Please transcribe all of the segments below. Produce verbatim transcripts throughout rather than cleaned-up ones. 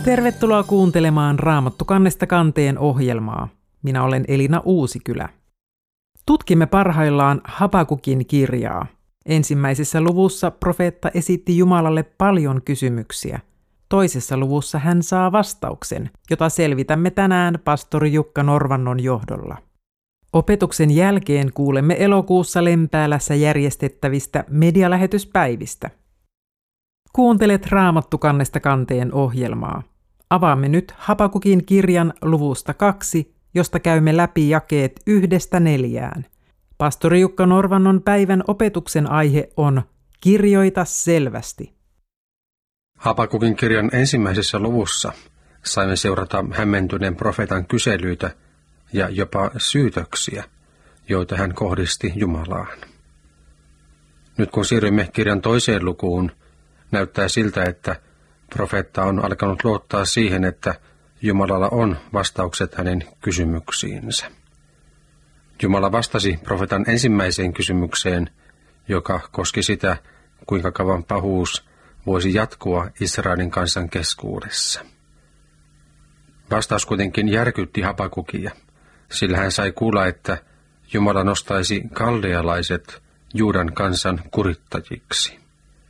Tervetuloa kuuntelemaan Raamattu kannesta kanteen ohjelmaa. Minä olen Elina Uusikylä. Tutkimme parhaillaan Habakukin kirjaa. Ensimmäisessä luvussa profeetta esitti Jumalalle paljon kysymyksiä. Toisessa luvussa hän saa vastauksen, jota selvitämme tänään pastori Jukka Norvannon johdolla. Opetuksen jälkeen kuulemme elokuussa Lempäälässä järjestettävistä medialähetyspäivistä. Kuuntelet Raamattu kannesta kanteen ohjelmaa. Avaamme nyt Habakukin kirjan luvusta kaksi, josta käymme läpi jakeet yhdestä neljään. Pastori Jukka Norvannon päivän opetuksen aihe on Kirjoita selvästi. Habakukin kirjan ensimmäisessä luvussa saimme seurata hämmentyneen profeetan kyselyitä ja jopa syytöksiä, joita hän kohdisti Jumalaan. Nyt kun siirrymme kirjan toiseen lukuun, näyttää siltä, että profeetta on alkanut luottaa siihen, että Jumalalla on vastaukset hänen kysymyksiinsä. Jumala vastasi profeetan ensimmäiseen kysymykseen, joka koski sitä, kuinka kauan pahuus voisi jatkua Israelin kansan keskuudessa. Vastaus kuitenkin järkytti Habakukia, sillä hän sai kuulla, että Jumala nostaisi kaldealaiset Juudan kansan kurittajiksi.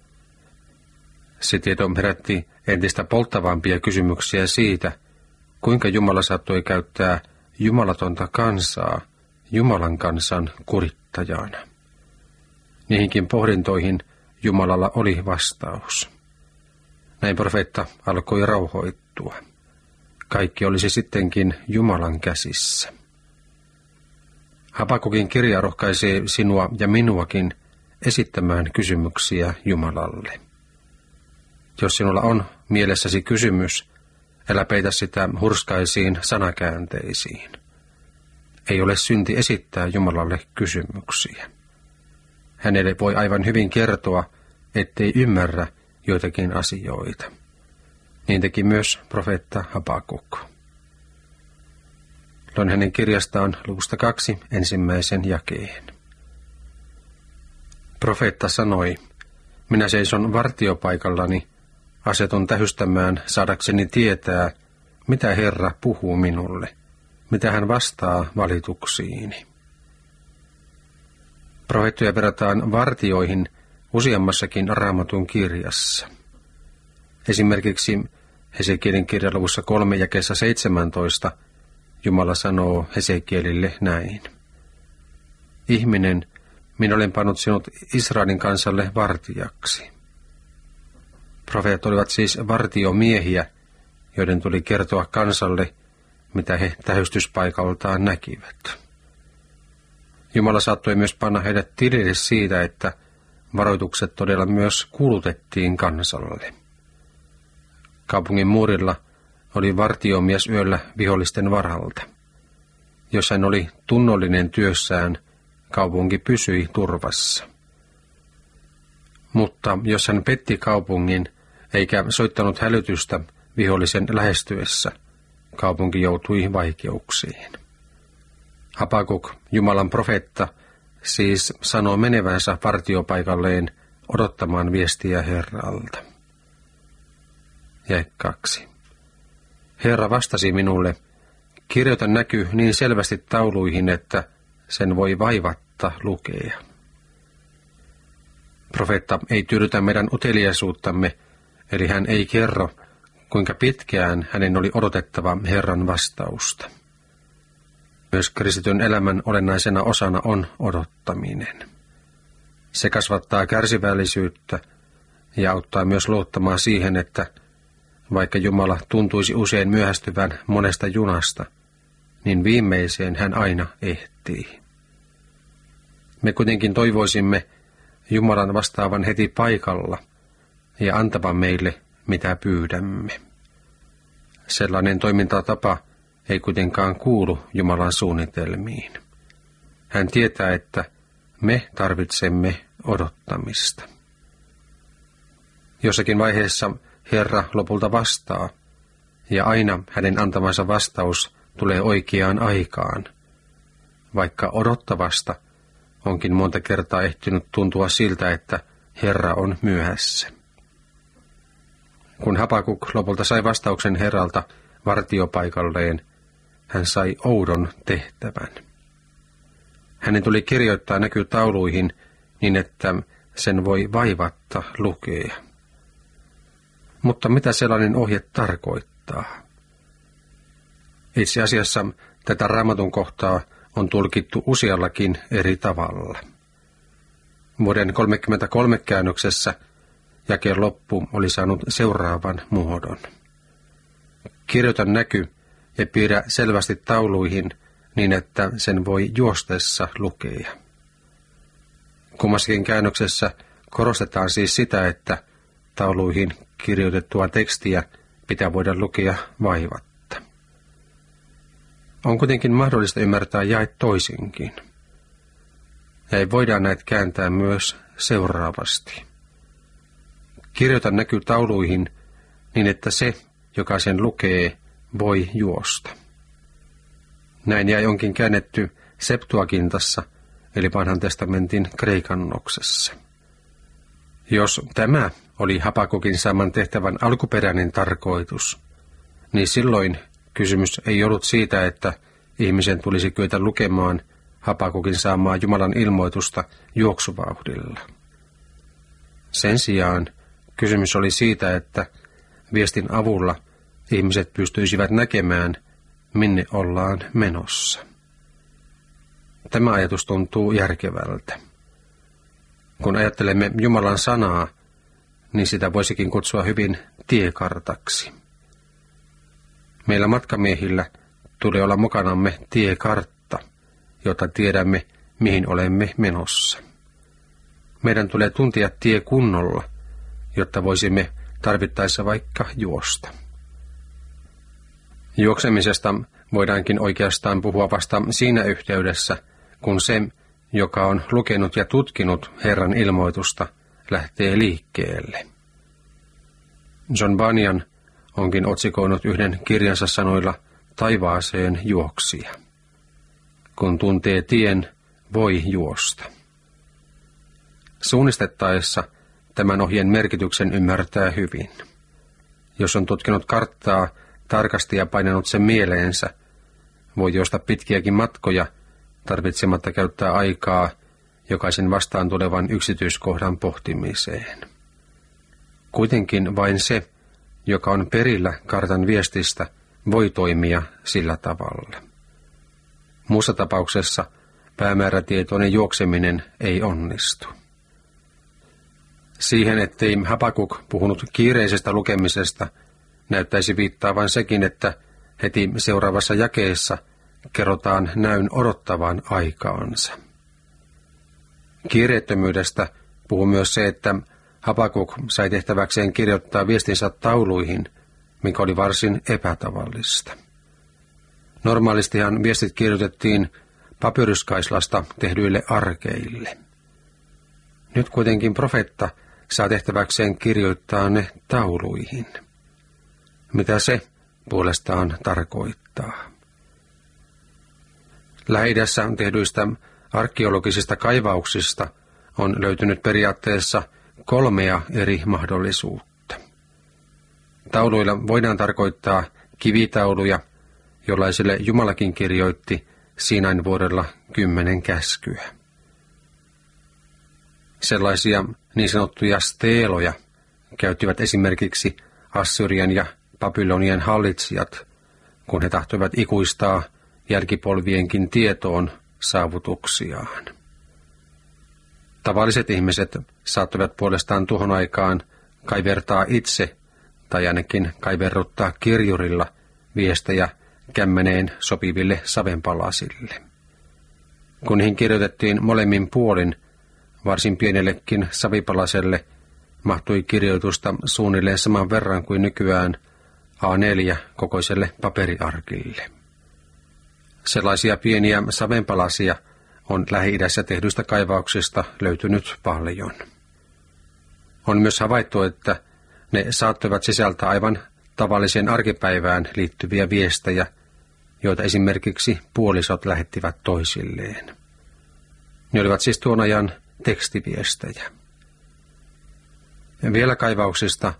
Se tieto herätti entistä polttavampia kysymyksiä siitä, kuinka Jumala saattoi käyttää jumalatonta kansaa Jumalan kansan kurittajana. Niihinkin pohdintoihin Jumalalla oli vastaus. Näin profeetta alkoi rauhoittua. Kaikki olisi sittenkin Jumalan käsissä. Habakukin kirja rohkaisee sinua ja minuakin esittämään kysymyksiä Jumalalle. Jos sinulla on mielessäsi kysymys, älä peitä sitä hurskaisiin sanakäänteisiin. Ei ole synti esittää Jumalalle kysymyksiä. Hänelle voi aivan hyvin kertoa, ettei ymmärrä joitakin asioita. Niin teki myös profeetta Habakuk. Luen hänen kirjastaan luvusta kaksi ensimmäisen jakeen. Profeetta sanoi, minä seison vartiopaikallani, asetun tähystämään saadakseni tietää, mitä Herra puhuu minulle, mitä hän vastaa valituksiini. Profeettoja verrataan vartioihin useammassakin Raamatun kirjassa. Esimerkiksi Hesekielin kirjan luvussa kolme jakeessa seitsemäntoista Jumala sanoo Hesekielille näin. Ihminen, minä olen pannut sinut Israelin kansalle vartijaksi. Profeetat olivat siis vartiomiehiä, joiden tuli kertoa kansalle, mitä he tähystyspaikaltaan näkivät. Jumala saattoi myös panna heidät tilille siitä, että varoitukset todella myös kuulutettiin kansalle. Kaupungin muurilla oli vartiomies yöllä vihollisten varalta. Jos hän oli tunnollinen työssään, kaupunki pysyi turvassa. Mutta jos hän petti kaupungin eikä soittanut hälytystä vihollisen lähestyessä, kaupunki joutui vaikeuksiin. Habakuk, Jumalan profeetta, siis sanoo menevänsä vartiopaikalleen odottamaan viestiä Herralta. Jae kaksi. Herra vastasi minulle, kirjoita näky niin selvästi tauluihin, että sen voi vaivatta lukea. Profeetta ei tyydytä meidän uteliaisuuttamme, eli hän ei kerro, kuinka pitkään hänen oli odotettava Herran vastausta. Myös kristityn elämän olennaisena osana on odottaminen. Se kasvattaa kärsivällisyyttä ja auttaa myös luottamaan siihen, että vaikka Jumala tuntuisi usein myöhästyvän monesta junasta, niin viimeiseen hän aina ehtii. Me kuitenkin toivoisimme Jumalan vastaavan heti paikalla ja antavan meille, mitä pyydämme. Sellainen toimintatapa ei kuitenkaan kuulu Jumalan suunnitelmiin. Hän tietää, että me tarvitsemme odottamista. Jossakin vaiheessa Herra lopulta vastaa, ja aina hänen antamansa vastaus tulee oikeaan aikaan, vaikka odottavasta onkin monta kertaa ehtinyt tuntua siltä, että Herra on myöhässä. Kun Habakuk lopulta sai vastauksen Herralta vartiopaikalleen, hän sai oudon tehtävän. Hänen tuli kirjoittaa näky tauluihin niin, että sen voi vaivatta lukea. Mutta mitä sellainen ohje tarkoittaa? Itse asiassa tätä Raamatun kohtaa on tulkittu useallakin eri tavalla. Vuoden kolmekymmentäkolme käännöksessä jakeen loppu oli saanut seuraavan muodon. Kirjoita näky ja piirrä selvästi tauluihin niin, että sen voi juostessa lukea. Kummassakin käännöksessä korostetaan siis sitä, että tauluihin kirjoitettua tekstiä pitää voida lukea vaivatta. On kuitenkin mahdollista ymmärtää jae toisinkin. Ja voidaan näitä kääntää myös seuraavasti. Kirjoita näky tauluihin niin, että se, joka sen lukee, voi juosta. Näin jäi onkin käännetty Septuagintassa, eli vanhan testamentin kreikannoksessa. Jos tämä oli Habakukin saaman tehtävän alkuperäinen tarkoitus, niin silloin kysymys ei ollut siitä, että ihmisen tulisi kyetä lukemaan Habakukin saamaa Jumalan ilmoitusta juoksuvauhdilla. Sen sijaan kysymys oli siitä, että viestin avulla ihmiset pystyisivät näkemään, minne ollaan menossa. Tämä ajatus tuntuu järkevältä. Kun ajattelemme Jumalan sanaa, niin sitä voisikin kutsua hyvin tiekartaksi. Meillä matkamiehillä tulee olla mukanamme tiekartta, jotta tiedämme, mihin olemme menossa. Meidän tulee tuntea tie kunnolla, jotta voisimme tarvittaessa vaikka juosta. Juoksemisesta voidaankin oikeastaan puhua vasta siinä yhteydessä, kun se, joka on lukenut ja tutkinut Herran ilmoitusta, lähtee liikkeelle. John Bunyan onkin otsikoinut yhden kirjansa sanoilla taivaaseen juoksija. Kun tuntee tien, voi juosta. Suunnistettaessa tämän ohjeen merkityksen ymmärtää hyvin. Jos on tutkinut karttaa tarkasti ja painanut sen mieleensä, voi juosta pitkiäkin matkoja tarvitsematta käyttää aikaa jokaisen vastaan tulevan yksityiskohdan pohtimiseen. Kuitenkin vain se, joka on perillä kartan viestistä, voi toimia sillä tavalla. Muussa tapauksessa päämäärätietoinen juokseminen ei onnistu. Siihen, ettei Habakuk puhunut kiireisestä lukemisesta, näyttäisi viittaavan sekin, että heti seuraavassa jakeessa kerrotaan näyn odottavan aikaansa. Kiireettömyydestä puhuu myös se, että Habakuk sai tehtäväkseen kirjoittaa viestinsä tauluihin, mikä oli varsin epätavallista. Normaalistihan viestit kirjoitettiin papyruskaislasta tehdyille arkeille. Nyt kuitenkin profeetta saa tehtäväkseen kirjoittaa ne tauluihin. Mitä se puolestaan tarkoittaa? Lähi-idässä tehdyistä arkeologisista kaivauksista on löytynyt periaatteessa kolmea eri mahdollisuutta. Tauluilla voidaan tarkoittaa kivitauluja, jollaisille Jumalakin kirjoitti Siinain vuorella kymmenen käskyä. Sellaisia niin sanottuja steeloja käyttivät esimerkiksi Assyrian ja Babylonian hallitsijat, kun he tahtoivat ikuistaa jälkipolvienkin tietoon saavutuksiaan. Tavalliset ihmiset saattoivat puolestaan tuohon aikaan kaivertaa itse tai ainakin kaiverruttaa kirjurilla viestejä kämmeneen sopiville savenpalasille. Kun niihin kirjoitettiin molemmin puolin, varsin pienellekin savipalaselle mahtui kirjoitusta suunnilleen saman verran kuin nykyään A neljä kokoiselle paperiarkille. Sellaisia pieniä savenpalasia on Lähi-idässä tehdyistä kaivauksista löytynyt paljon. On myös havaittu, että ne saattoivat sisältää aivan tavalliseen arkipäivään liittyviä viestejä, joita esimerkiksi puolisot lähettivät toisilleen. Ne olivat siis tuon ajan tekstiviestejä. Ja vielä kaivauksista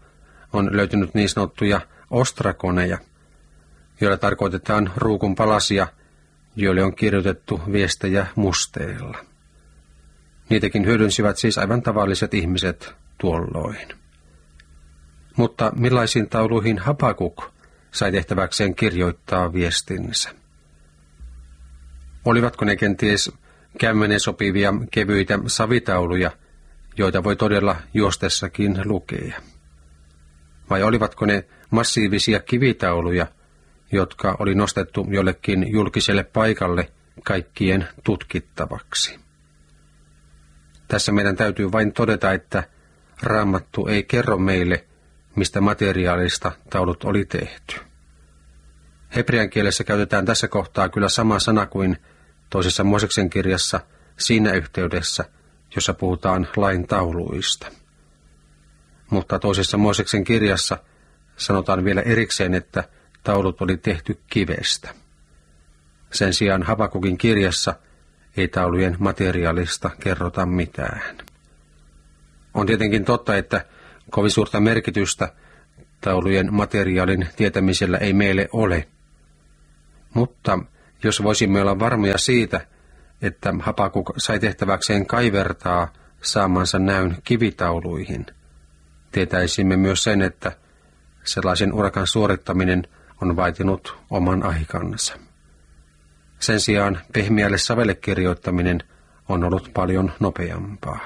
on löytynyt niin sanottuja ostrakoneja, joilla tarkoitetaan ruukun palasia, joille on kirjoitettu viestejä musteilla. Niitäkin hyödynsivät siis aivan tavalliset ihmiset tuolloin. Mutta millaisiin tauluihin Habakuk sai tehtäväkseen kirjoittaa viestinsä? Olivatko ne kenties kämmeneen sopivia kevyitä savitauluja, joita voi todella juostessakin lukea? Vai olivatko ne massiivisia kivitauluja, jotka oli nostettu jollekin julkiselle paikalle kaikkien tutkittavaksi? Tässä meidän täytyy vain todeta, että Raamattu ei kerro meille, mistä materiaalista taulut oli tehty. Hebrean kielessä käytetään tässä kohtaa kyllä sama sana kuin toisessa Mooseksen kirjassa siinä yhteydessä, jossa puhutaan lain tauluista. Mutta toisessa Mooseksen kirjassa sanotaan vielä erikseen, että taulut oli tehty kivestä. Sen sijaan Habakukin kirjassa ei taulujen materiaalista kerrota mitään. On tietenkin totta, että kovin suurta merkitystä taulujen materiaalin tietämisellä ei meille ole. Mutta jos voisimme olla varmoja siitä, että Habakuk sai tehtäväkseen kaivertaa saamansa näyn kivitauluihin, tietäisimme myös sen, että sellaisen urakan suorittaminen on vaatinut oman aikansa. Sen sijaan pehmeälle savelle kirjoittaminen on ollut paljon nopeampaa.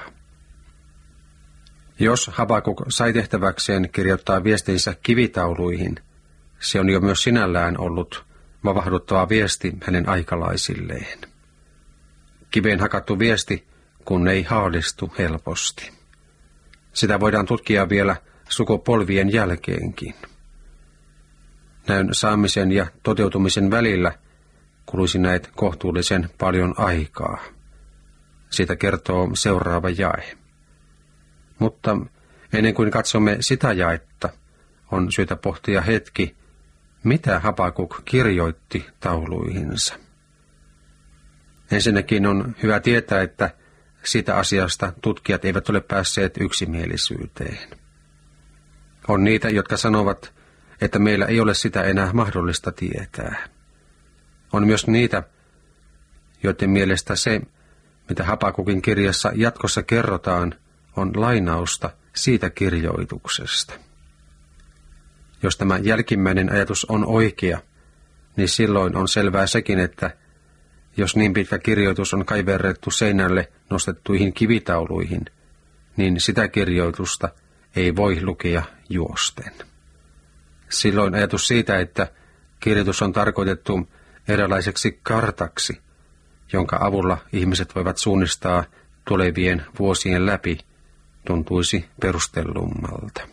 Jos Habakuk sai tehtäväkseen kirjoittaa viestinsä kivitauluihin, se on jo myös sinällään ollut vavahduttava viesti hänen aikalaisilleen. Kiveen hakattu viesti, kun ei haalistu helposti. Sitä voidaan tutkia vielä sukupolvien jälkeenkin. Näyn saamisen ja toteutumisen välillä kuluisi näet kohtuullisen paljon aikaa. Siitä kertoo seuraava jae. Mutta ennen kuin katsomme sitä jaetta, on syytä pohtia hetki, mitä Habakuk kirjoitti tauluihinsa. Ensinnäkin on hyvä tietää, että sitä asiasta tutkijat eivät ole päässeet yksimielisyyteen. On niitä, jotka sanovat, että meillä ei ole sitä enää mahdollista tietää. On myös niitä, joiden mielestä se, mitä Habakukin kirjassa jatkossa kerrotaan, on lainausta siitä kirjoituksesta. Jos tämä jälkimmäinen ajatus on oikea, niin silloin on selvää sekin, että jos niin pitkä kirjoitus on kaiverrettu seinälle nostettuihin kivitauluihin, niin sitä kirjoitusta ei voi lukea juosten. Silloin ajatus siitä, että kirjoitus on tarkoitettu eräänlaiseksi kartaksi, jonka avulla ihmiset voivat suunnistaa tulevien vuosien läpi, tuntuisi perustellummalta.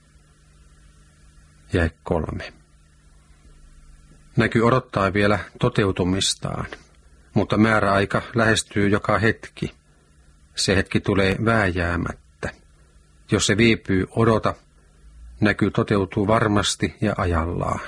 Jae kolme. Näky odottaa vielä toteutumistaan, mutta määräaika lähestyy joka hetki. Se hetki tulee vääjäämättä. Jos se viipyy, odota, näky toteutuu varmasti ja ajallaan.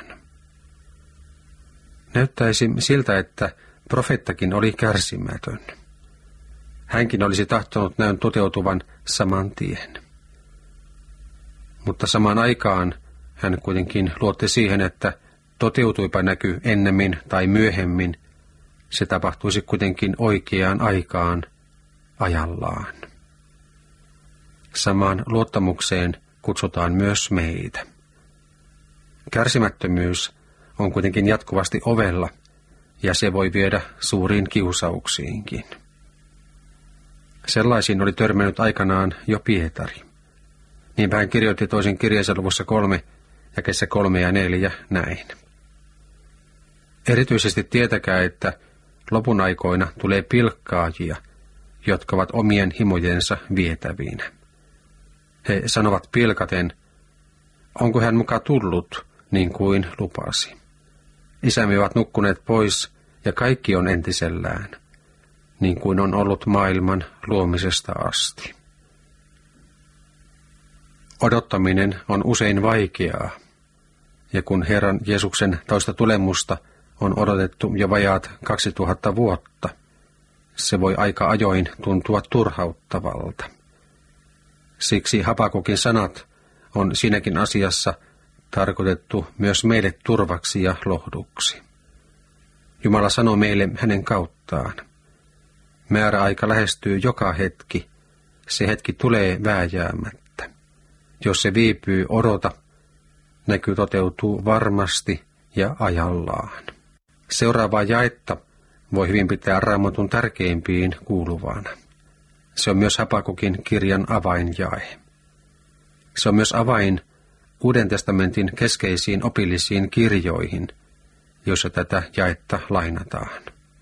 Näyttäisi siltä, että profeettakin oli kärsimätön. Hänkin olisi tahtonut näyn toteutuvan saman tien. Mutta samaan aikaan hän kuitenkin luotti siihen, että toteutuipa näky ennemmin tai myöhemmin, se tapahtuisi kuitenkin oikeaan aikaan, ajallaan. Samaan luottamukseen kutsutaan myös meitä. Kärsimättömyys on kuitenkin jatkuvasti ovella, ja se voi viedä suuriin kiusauksiinkin. Sellaisiin oli törmännyt aikanaan jo Pietari. Niinpä hän kirjoitti toisen kirjansa luvussa kolme, jakeessa kolme ja neljä näin. Erityisesti tietäkää, että lopun aikoina tulee pilkkaajia, jotka ovat omien himojensa vietävinä. He sanovat pilkaten, onko hän muka tullut, niin kuin lupasi. Isämme ovat nukkuneet pois, ja kaikki on entisellään, niin kuin on ollut maailman luomisesta asti. Odottaminen on usein vaikeaa, ja kun Herran Jeesuksen toista tulemusta on odotettu jo vajaat kaksituhatta vuotta, se voi aika ajoin tuntua turhauttavalta. Siksi Habakukin sanat on siinäkin asiassa tarkoitettu myös meille turvaksi ja lohduksi. Jumala sanoo meille hänen kauttaan. Määräaika lähestyy joka hetki. Se hetki tulee vääjäämättä. Jos se viipyy, odota. Näky toteutuu varmasti ja ajallaan. Seuraavaa jaetta voi hyvin pitää Raamatun tärkeimpiin kuuluvana. Se on myös Habakukin kirjan avainjae. Se on myös avain Uuden testamentin keskeisiin opillisiin kirjoihin, joissa tätä jaetta lainataan.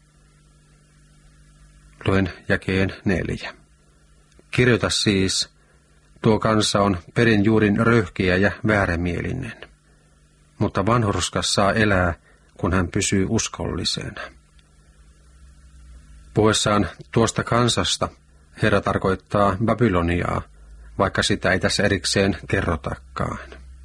Luen jakeen neljä. Kirjoita siis, tuo kansa on perin juurin röyhkeä ja väärämielinen, mutta vanhurskas saa elää, kun hän pysyy uskollisena. Puhuessaan tuosta kansasta Herra tarkoittaa Babyloniaa, vaikka sitä ei tässä erikseen kerrotakaan.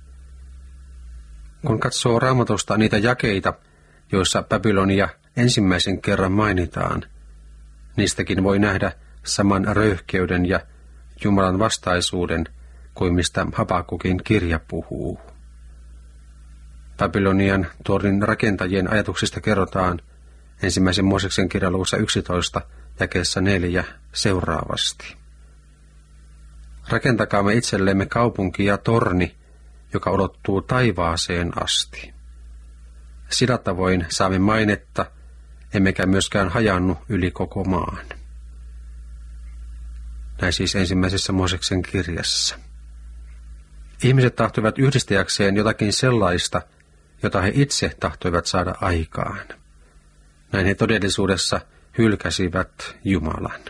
Kun katsoo Raamatusta niitä jakeita, joissa Babylonia ensimmäisen kerran mainitaan, niistäkin voi nähdä saman röyhkeyden ja Jumalan vastaisuuden kuin mistä Habakukin kirja puhuu. Babylonian tornin rakentajien ajatuksista kerrotaan ensimmäisen Mooseksen kirjan luvussa yksitoista jakeessa neljä seuraavasti. Rakentakaamme itsellemme kaupunki ja torni, joka ulottuu taivaaseen asti. Sillä tavoin saamme mainetta, emmekä myöskään hajannu yli koko maan. Näin siis ensimmäisessä Mooseksen kirjassa. Ihmiset tahtoivat yhdistäjäkseen jotakin sellaista, jota he itse tahtoivat saada aikaan. Näin he todellisuudessa hylkäsivät Jumalan.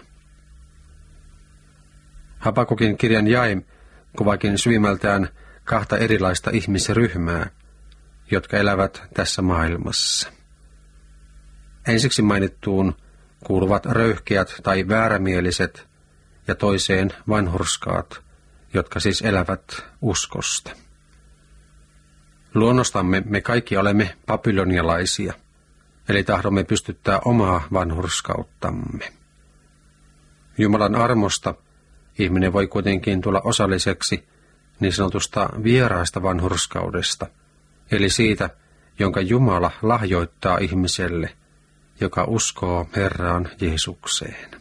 Habakukin kirjan jae kuvaakin syvimmältään kahta erilaista ihmisryhmää, jotka elävät tässä maailmassa. Ensiksi mainittuun kuuluvat röyhkeät tai väärämieliset ja toiseen vanhurskaat, jotka siis elävät uskosta. Luonnostamme me kaikki olemme babylonialaisia, eli tahdomme pystyttää omaa vanhurskauttamme. Jumalan armosta ihminen voi kuitenkin tulla osalliseksi niin sanotusta vieraasta vanhurskaudesta, eli siitä, jonka Jumala lahjoittaa ihmiselle, joka uskoo Herraan Jeesukseen.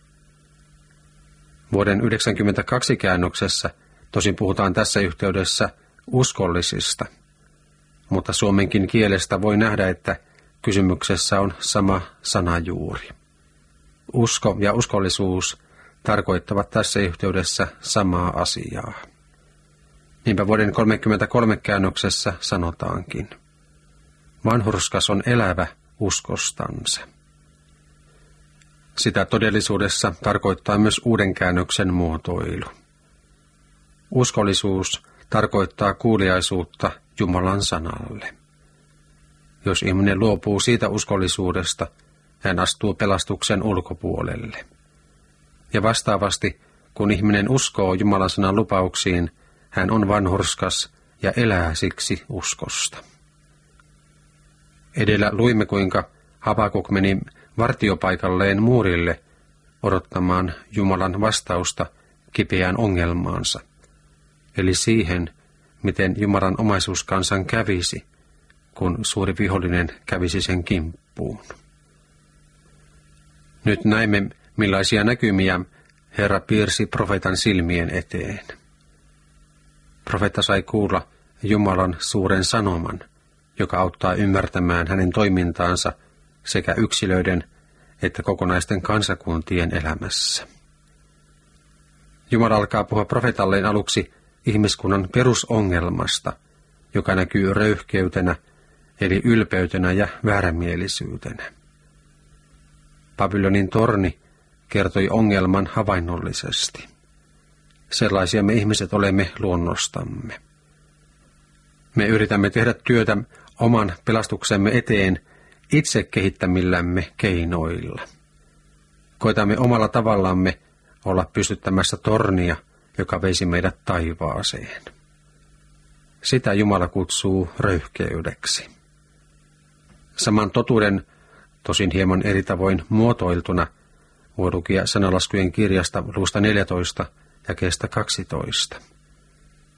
Vuoden yhdeksänkymmentäkaksi käännöksessä tosin puhutaan tässä yhteydessä uskollisista, mutta suomenkin kielestä voi nähdä, että kysymyksessä on sama sanajuuri. Usko ja uskollisuus tarkoittavat tässä yhteydessä samaa asiaa. Niinpä vuoden kolmekymmentäkolme käännöksessä sanotaankin: vanhurskas on elävä uskostansa. Sitä todellisuudessa tarkoittaa myös uuden käännöksen muotoilu. Uskollisuus tarkoittaa kuuliaisuutta Jumalan sanalle. Jos ihminen luopuu siitä uskollisuudesta, hän astuu pelastuksen ulkopuolelle. Ja vastaavasti, kun ihminen uskoo Jumalan sanan lupauksiin, hän on vanhurskas ja elää siksi uskosta. Edellä luimme, kuinka Habakuk meni vartiopaikalleen muurille odottamaan Jumalan vastausta kipeään ongelmaansa, eli siihen, miten Jumalan omaisuuskansan kävisi, kun suuri vihollinen kävisi sen kimppuun. Nyt näemme, millaisia näkymiä Herra piirsi profeetan silmien eteen. Profeetta sai kuulla Jumalan suuren sanoman, joka auttaa ymmärtämään hänen toimintaansa sekä yksilöiden että kokonaisten kansakuntien elämässä. Jumala alkaa puhua profeetalleen aluksi ihmiskunnan perusongelmasta, joka näkyy röyhkeytenä, eli ylpeytenä ja väärämielisyytenä. Babylonin torni kertoi ongelman havainnollisesti. Sellaisia me ihmiset olemme luonnostamme. Me yritämme tehdä työtä oman pelastuksemme eteen itse kehittämillämme keinoilla. Koitamme omalla tavallamme olla pystyttämässä tornia, joka veisi meidät taivaaseen. Sitä Jumala kutsuu röyhkeydeksi. Saman totuuden, tosin hieman eri tavoin muotoiltuna, voi lukea sanalaskujen kirjasta luvusta neljätoista jakeesta kaksitoista.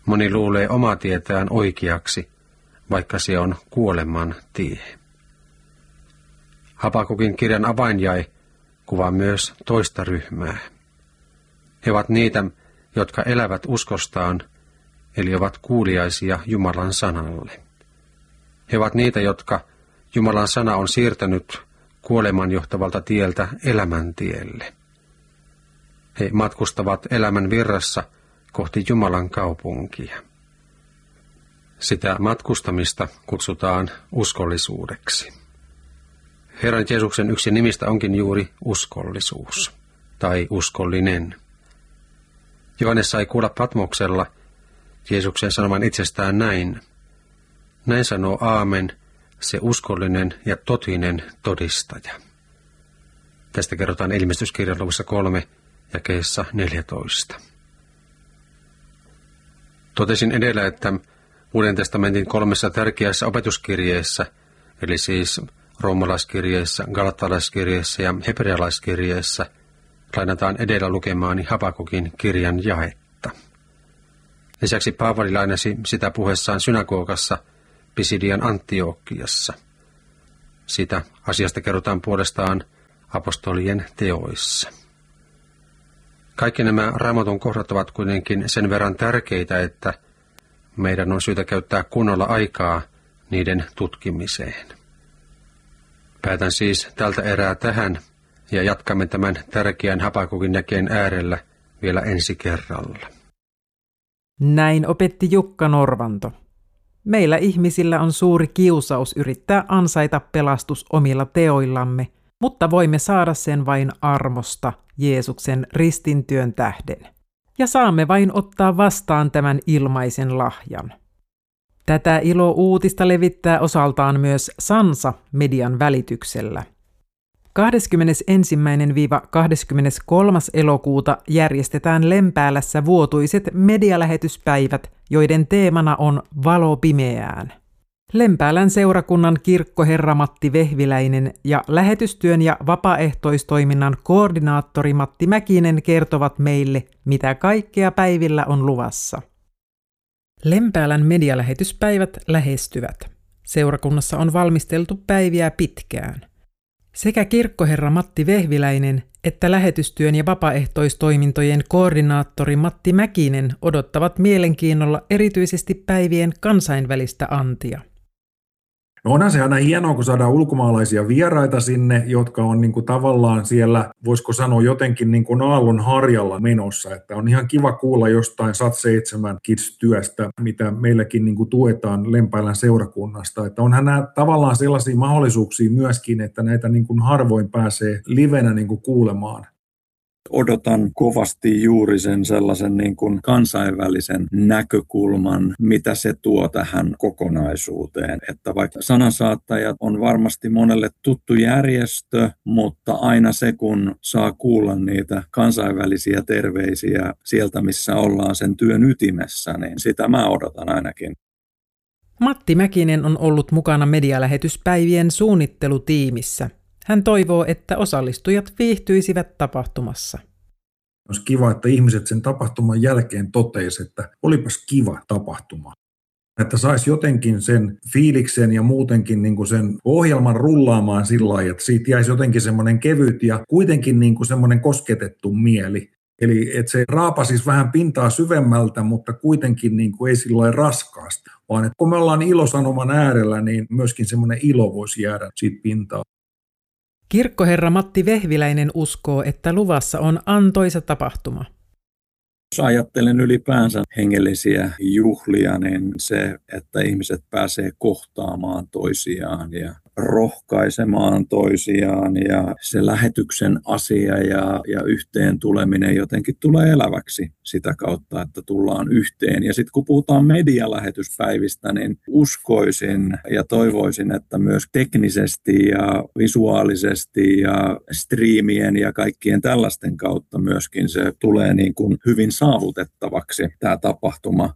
Moni luulee omaa tietään oikeaksi, vaikka se on kuoleman tie. Habakukin kirjan avainjae kuvaa myös toista ryhmää. He ovat niitä, jotka elävät uskostaan, eli ovat kuuliaisia Jumalan sanalle. He ovat niitä, jotka Jumalan sana on siirtänyt kuoleman johtavalta tieltä elämän tielle. He matkustavat elämän virrassa kohti Jumalan kaupunkia. Sitä matkustamista kutsutaan uskollisuudeksi. Herran Jeesuksen yksi nimistä onkin juuri uskollisuus tai uskollinen. Johannes sai kuulla Patmoksella Jeesuksen sanoman itsestään näin. Näin sanoo Aamen, se uskollinen ja totinen todistaja. Tästä kerrotaan ilmestyskirjan luvussa kolme jakeessa neljätoista. Totesin edellä, että Uuden testamentin kolmessa tärkeässä opetuskirjeessä, eli siis roomalaiskirjeessä, galattalaiskirjeessä ja hebrealaiskirjeessä, lainataan edellä lukemaani Habakukin kirjan jaetta. Lisäksi Paavali lainasi sitä puheessaan synagogassa Pisidian Antiokiassa. Sitä asiasta kerrotaan puolestaan apostolien teoissa. Kaikki nämä Raamatun kohdat ovat kuitenkin sen verran tärkeitä, että meidän on syytä käyttää kunnolla aikaa niiden tutkimiseen. Päätän siis tältä erää tähän ja jatkamme tämän tärkeän Habakukin näkeen äärellä vielä ensi kerralla. Näin opetti Jukka Norvanto. Meillä ihmisillä on suuri kiusaus yrittää ansaita pelastus omilla teoillamme, mutta voimme saada sen vain armosta Jeesuksen ristintyön tähden. Ja saamme vain ottaa vastaan tämän ilmaisen lahjan. Tätä ilo-uutista levittää osaltaan myös Sansa median välityksellä. kahdeskymmenesensimmäinen kahdeskymmeneskolmas elokuuta järjestetään Lempäälässä vuotuiset medialähetyspäivät, joiden teemana on Valo pimeään. Lempäälän seurakunnan kirkkoherra Matti Vehviläinen ja lähetystyön ja vapaaehtoistoiminnan koordinaattori Matti Mäkinen kertovat meille, mitä kaikkea päivillä on luvassa. Lempäälän medialähetyspäivät lähestyvät. Seurakunnassa on valmisteltu päiviä pitkään. Sekä kirkkoherra Matti Vehviläinen että lähetystyön ja vapaaehtoistoimintojen koordinaattori Matti Mäkinen odottavat mielenkiinnolla erityisesti päivien kansainvälistä antia. No onhan se aina hienoa, kun saadaan ulkomaalaisia vieraita sinne, jotka on niin kuin tavallaan siellä, voisiko sanoa jotenkin niin kuin aallon harjalla menossa. Että on ihan kiva kuulla jostain Sat seitsemän Kids-työstä, mitä meilläkin niin kuin tuetaan Lempäälän seurakunnasta. Että onhan nämä tavallaan sellaisia mahdollisuuksia myöskin, että näitä niin kuin harvoin pääsee livenä niin kuin kuulemaan. Odotan kovasti juuri sen sellaisen niin kuin kansainvälisen näkökulman, mitä se tuo tähän kokonaisuuteen. Että vaikka sanansaattajat on varmasti monelle tuttu järjestö, mutta aina se, kun saa kuulla niitä kansainvälisiä terveisiä sieltä, missä ollaan sen työn ytimessä, niin sitä mä odotan ainakin. Matti Mäkinen on ollut mukana medialähetyspäivien suunnittelutiimissä. Hän toivoo, että osallistujat viihtyisivät tapahtumassa. Olisi kiva, että ihmiset sen tapahtuman jälkeen toteisivat, että olipas kiva tapahtuma. Että saisi jotenkin sen fiiliksen ja muutenkin niin kuin sen ohjelman rullaamaan sillä lailla, että siitä jäisi jotenkin semmoinen kevyt ja kuitenkin niin kuin semmoinen kosketettu mieli. Eli että se raapasisi vähän pintaa syvemmältä, mutta kuitenkin niin kuin ei sillä lailla raskaasti. Vaan että kun me ollaan ilosanoman äärellä, niin myöskin semmoinen ilo voisi jäädä siitä pintaa. Kirkkoherra Matti Vehviläinen uskoo, että luvassa on antoisa tapahtuma. Jos ajattelen ylipäänsä hengellisiä juhlia, niin se, että ihmiset pääsee kohtaamaan toisiaan ja rohkaisemaan toisiaan ja se lähetyksen asia ja, ja yhteen tuleminen jotenkin tulee eläväksi sitä kautta, että tullaan yhteen. Ja sitten kun puhutaan medialähetyspäivistä, niin uskoisin ja toivoisin, että myös teknisesti ja visuaalisesti ja striimien ja kaikkien tällaisten kautta myöskin se tulee niin kuin hyvin saavutettavaksi tämä tapahtuma.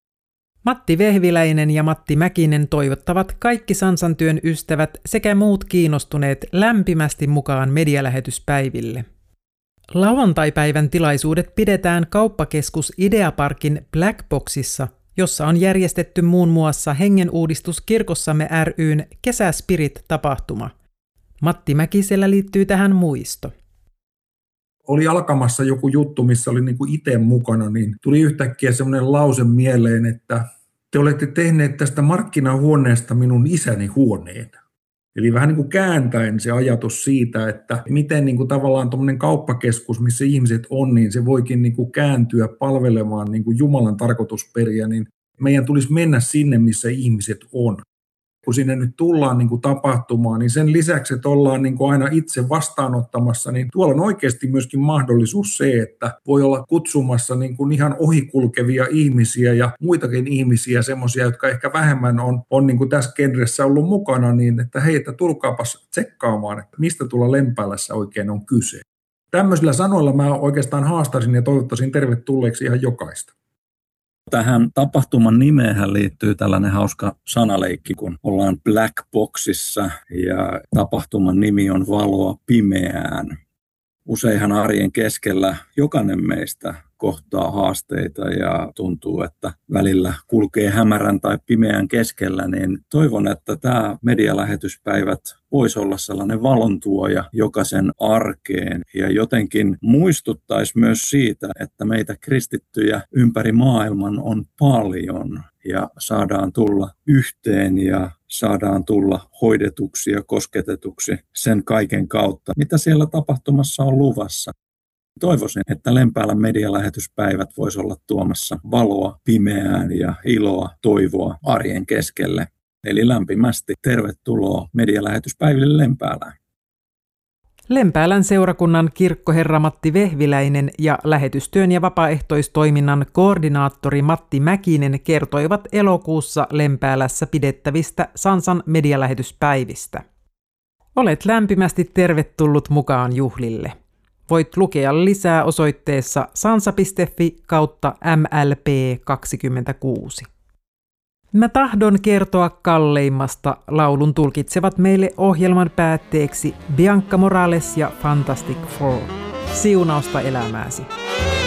Matti Vehviläinen ja Matti Mäkinen toivottavat kaikki Sansantyön ystävät sekä muut kiinnostuneet lämpimästi mukaan medialähetyspäiville. Lauantaipäivän tilaisuudet pidetään kauppakeskus Ideaparkin Blackboxissa jossa on järjestetty muun muassa Hengenuudistus kirkossamme ry:n Kesäspirit-tapahtuma. Matti Mäkisellä liittyy tähän muisto. Oli alkamassa joku juttu, missä oli niin kuin itse mukana, niin tuli yhtäkkiä semmoinen lause mieleen, että te olette tehneet tästä markkinahuoneesta minun isäni huoneen. Eli vähän niin kuin kääntäen se ajatus siitä, että miten niin kuin tavallaan tuommoinen kauppakeskus, missä ihmiset on, niin se voikin niin kuin kääntyä palvelemaan niin kuin Jumalan tarkoitusperiä, niin meidän tulisi mennä sinne, missä ihmiset on. Kun sinne nyt tullaan niin kuin tapahtumaan, niin sen lisäksi, että ollaan niin kuin aina itse vastaanottamassa, niin tuolla on oikeasti myöskin mahdollisuus se, että voi olla kutsumassa niin kuin ihan ohikulkevia ihmisiä ja muitakin ihmisiä, semmoisia, jotka ehkä vähemmän on, on niin kuin tässä genressä ollut mukana, niin että hei, että tulkaapas tsekkaamaan, että mistä tuolla Lempäälässä oikein on kyse. Tämmöisillä sanoilla mä oikeastaan haastaisin ja toivottaisin tervetulleeksi ihan jokaista. Tähän tapahtuman nimeen liittyy tällainen hauska sanaleikki, kun ollaan Black Boxissa ja tapahtuman nimi on Valoa pimeään. Useinhan arjen keskellä jokainen meistä kohtaa haasteita ja tuntuu, että välillä kulkee hämärän tai pimeän keskellä, niin toivon, että tämä medialähetyspäivät voisi olla sellainen valontuoja jokaisen arkeen ja jotenkin muistuttaisi myös siitä, että meitä kristittyjä ympäri maailman on paljon ja saadaan tulla yhteen ja saadaan tulla hoidetuksi ja kosketetuksi sen kaiken kautta, mitä siellä tapahtumassa on luvassa. Toivoisin, että Lempäälän medialähetyspäivät voisi olla tuomassa valoa pimeään ja iloa, toivoa arjen keskelle. Eli lämpimästi tervetuloa medialähetyspäiville Lempäälään. Lempäälän seurakunnan kirkkoherra Matti Vehviläinen ja lähetystyön ja vapaaehtoistoiminnan koordinaattori Matti Mäkinen kertoivat elokuussa Lempäälässä pidettävistä Sansan medialähetyspäivistä. Olet lämpimästi tervetullut mukaan juhlille. Voit lukea lisää osoitteessa sansa piste fi kautta M L P kaksikymmentäkuusi. Mä tahdon kertoa kalleimmasta, laulun tulkitsevat meille ohjelman päätteeksi Bianca Morales ja Fantastic Four. Siunausta elämääsi!